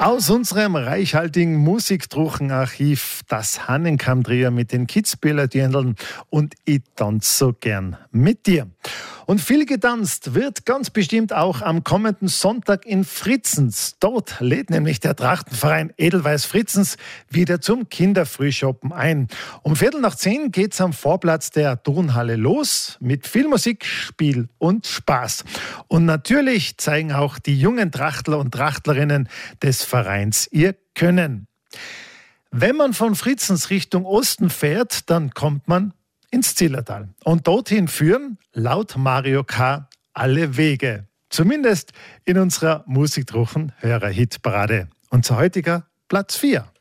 Aus unserem reichhaltigen Musikdruckenarchiv das Hahnenkamm-Trio mit den Kitzbühler-Dirndln und ich tanze so gern mit dir. Und viel getanzt wird ganz bestimmt auch am kommenden Sonntag in Fritzens. Dort lädt nämlich der Trachtenverein Edelweiß Fritzens wieder zum Kinderfrühschoppen ein. Um 9:15 geht's am Vorplatz der Turnhalle los mit viel Musik, Spiel und Spaß. Und natürlich zeigen auch die jungen Trachtler und Trachtlerinnen des Vereins ihr Können. Wenn man von Fritzens Richtung Osten fährt, dann kommt man ins Zillertal. Und dorthin führen, laut Mario K., alle Wege. Zumindest in unserer Musikdrucken-Hörer-Hitparade. Unser heutiger Platz 4.